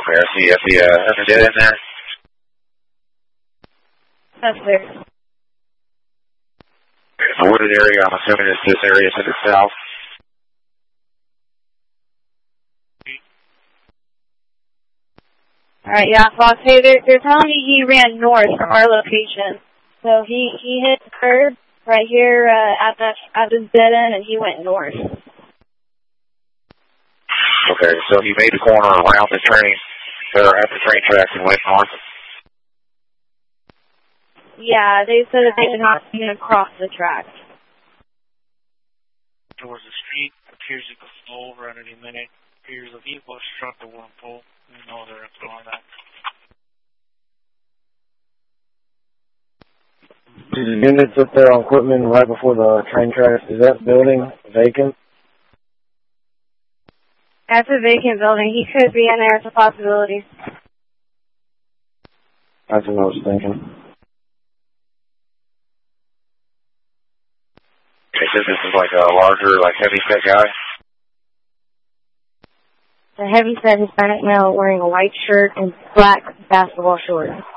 I see a dead in there. That's there. A wooded area, I'm assuming it's this area to the south. Alright, yeah, Fox, hey, they're telling me he ran north from our location. So he hit the curb right here at this dead end, and he went north. Okay, so he made the corner around the train, or at the train tracks and went north. Yeah, they said that they did not see him cross the tracks. Towards the street, appears to go over at any minute. Appears a vehicle struck the one pole. No other info on that. The units up there on Quitman right before the train tracks, is that building vacant? That's a vacant building. He could be in there. It's a possibility. That's what I was thinking. Okay, so this is like a larger, like heavy-set guy? The heavy-set Hispanic male wearing a white shirt and black basketball shorts.